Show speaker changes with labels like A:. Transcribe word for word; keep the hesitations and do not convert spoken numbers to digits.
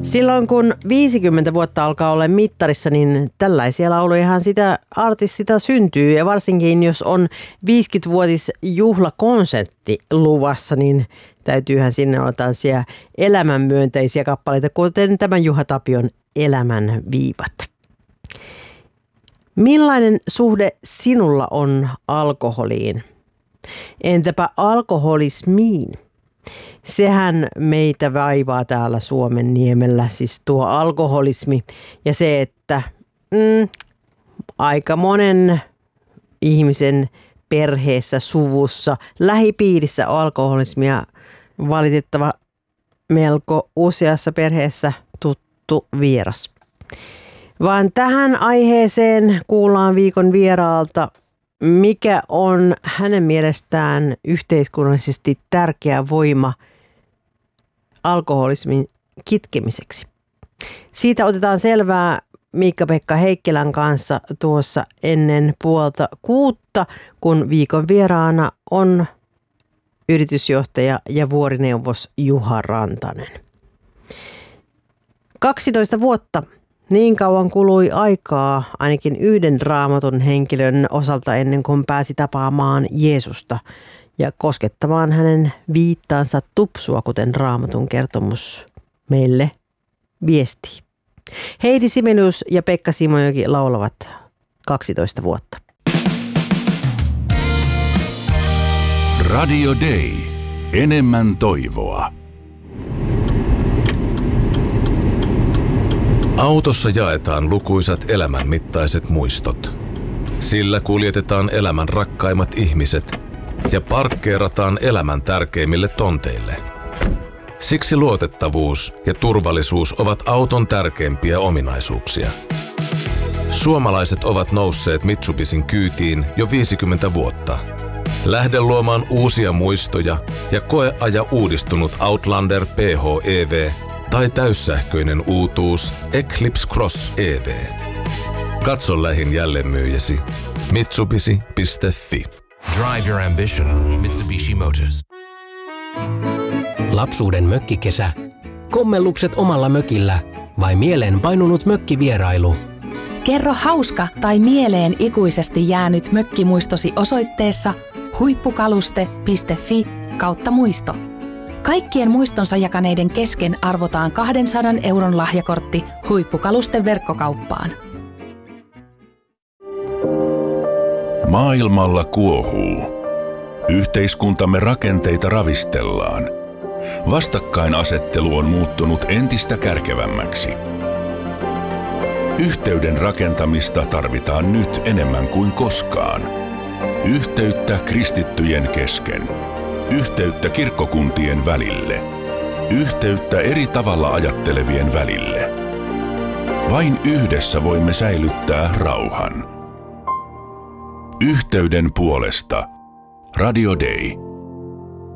A: Silloin kun viisikymmentä vuotta alkaa olla mittarissa, niin tällaisia laulujahan sitä artistita syntyy. Ja varsinkin jos on viisikymmenvuotis juhlakonsertti luvassa, niin täytyyhän sinne olla tällaisia elämänmyönteisiä kappaleita, kuten tämä Juha Tapion Elämän viivat. Millainen suhde sinulla on alkoholiin? Entäpä alkoholismiin? Sehän meitä vaivaa täällä Suomen niemellä, siis tuo alkoholismi ja se, että mm, aika monen ihmisen perheessä, suvussa, lähipiirissä alkoholismia valitettava melko useassa perheessä tuttu vieras. Vaan tähän aiheeseen kuullaan viikon vieraalta, mikä on hänen mielestään yhteiskunnallisesti tärkeä voima alkoholismin kitkemiseksi. Siitä otetaan selvää Miikka-Pekka Heikkilän kanssa tuossa ennen puolta kuutta, kun viikon vieraana on yritysjohtaja ja vuorineuvos Juha Rantanen. kaksitoista vuotta. Niin kauan kului aikaa ainakin yhden Raamatun henkilön osalta ennen kuin pääsi tapaamaan Jeesusta ja koskettamaan hänen viittaansa tupsua, kuten Raamatun kertomus meille viestii. Heidi Simelius ja Pekka Simojoki laulavat kaksitoista vuotta.
B: Radio Day. Enemmän toivoa. Autossa jaetaan lukuisat elämänmittaiset muistot. Sillä kuljetetaan elämän rakkaimmat ihmiset ja parkkeerataan elämän tärkeimmille tonteille. Siksi luotettavuus ja turvallisuus ovat auton tärkeimpiä ominaisuuksia. Suomalaiset ovat nousseet Mitsubisin kyytiin jo viisikymmentä vuotta. Lähde luomaan uusia muistoja ja koeaja uudistunut Outlander P H E V tai täyssähköinen uutuus Eclipse Cross E V. Katso lähin jälleenmyyjäsi mitsubishi piste fi.
C: Drive your ambition. Mitsubishi Motors.
D: Lapsuuden mökkikesä, kommellukset omalla mökillä vai mieleen painunut mökkivierailu?
E: Kerro hauska tai mieleen ikuisesti jäänyt mökkimuistosi osoitteessa huippukaluste piste fi kautta muisto. Kaikkien muistonsa jakaneiden kesken arvotaan kahdensadan euron lahjakortti Huippukalusten verkkokauppaan.
B: Maailmalla kuohuu. Yhteiskuntamme rakenteita ravistellaan. Vastakkainasettelu on muuttunut entistä kärkevämmäksi. Yhteyden rakentamista tarvitaan nyt enemmän kuin koskaan. Yhteyttä kristittyjen kesken. Yhteyttä kirkkokuntien välille. Yhteyttä eri tavalla ajattelevien välille. Vain yhdessä voimme säilyttää rauhan. Yhteyden puolesta. Radio Day.